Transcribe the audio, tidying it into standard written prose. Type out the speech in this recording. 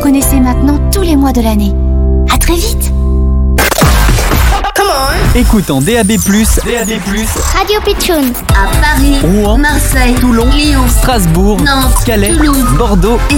connaissez maintenant tous les mois de l'année. À très vite. Écoute en DAB+, Radio Pitchoun. À Paris, Rouen, Marseille, Toulon, Lyon, Strasbourg, Nantes, Calais, Toulouse, Bordeaux et